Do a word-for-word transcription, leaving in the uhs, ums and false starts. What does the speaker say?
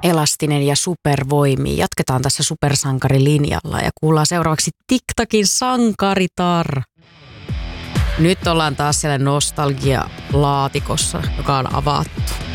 elastinen ja supervoimi. Jatketaan tässä supersankarilinjalla ja kuullaan seuraavaksi TikTokin Sankaritar. Nyt ollaan taas siellä nostalgia-laatikossa, joka on avattu.